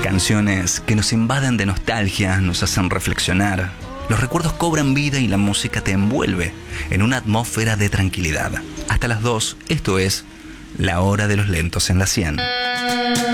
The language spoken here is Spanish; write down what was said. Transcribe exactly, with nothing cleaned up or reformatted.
Canciones que nos invaden de nostalgia, nos hacen reflexionar. Los recuerdos cobran vida y la música te envuelve en una atmósfera de tranquilidad. Hasta las dos, esto es La Hora de los Lentos en la cien.